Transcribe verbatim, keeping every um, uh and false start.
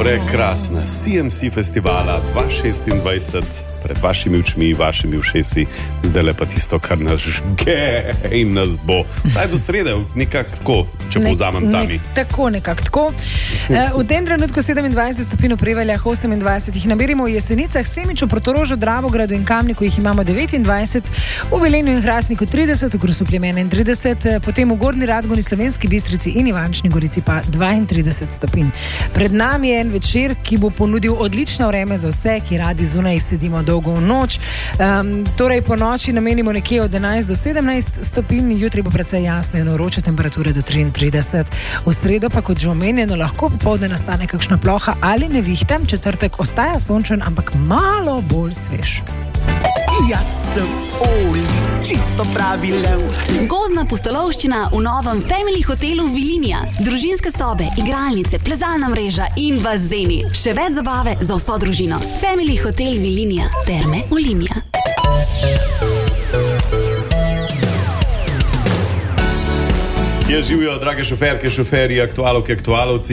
Prekrasna C M C festivala dva tisoč šestindvajset pred vašimi očmi, vašimi ušesi, zdaj le pa tisto, kar nas žge in nas bo. Vsaj do srede, nekako tako, če ne, povzamem tami. Ne, tako, nekako tako. V tem trenutku sedemindvajset stopinj v Prevaljah, osemindvajset jih namerimo v Jesenicah, Semiču, Portorožu, Dravogradu in Kamniku jih imamo devetindvajset, v Velenju in Hrastniku trideset, v Grosupljem enaintrideset, potem v Gornji Radgoni, Slovenski Bistrici in Ivančni Gorici pa dvaintrideset stopinj. Pred nami je en večer, ki bo ponudil odlično vreme za vse, ki radi zunaj sedimo dolgo v noč. Um, torej po noči namenimo nekje od enajst do sedemnajst stopinj, jutri bo precej jasno in vroče temperature do triintrideset. V sredo pa, kot že omenjeno, lahko popoldne nastane kakšna ploha ali nevihta, četrtek ostaja sončen, ampak malo bolj svež. Jaz sem Oli, čisto pravi lev. Gozdna pustolovščina v novem Family hotelu Vilinija. Družinske sobe, igralnice, plezalna mreža in bazeni. Še več zabave za vso družino. Family hotel Vilinija. Terme Olimia. Kje živijo, drage šoferke, šoferji, aktualovke, aktualovci?